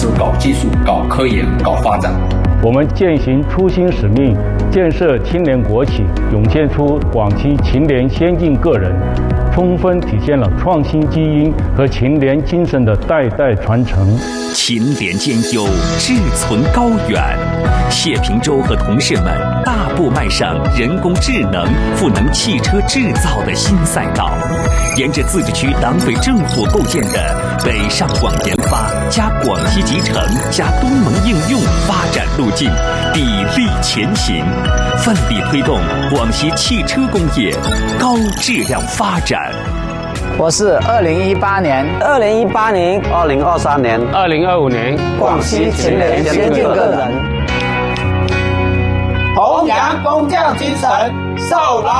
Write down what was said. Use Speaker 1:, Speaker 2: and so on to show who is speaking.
Speaker 1: 是搞技术、搞科研、搞发展。
Speaker 2: 我们践行初心使命，建设青年国企，涌现出广西秦联先进个人，充分体现了创新基因和秦联精神的代代传承。
Speaker 3: 秦联兼优，志存高远。谢平洲和同事们大步迈上人工智能赋能汽车制造的新赛道，沿着自治区党委政府构建的北上广研发加广西集成加东盟应用发展路径，砥砺前行，奋力推动广西汽车工业高质量发展。
Speaker 4: 我是2018年、
Speaker 5: 2018年、
Speaker 6: 2023年、
Speaker 7: 2025年
Speaker 5: 广西秦联先进个人，弘扬工匠精神，受劳。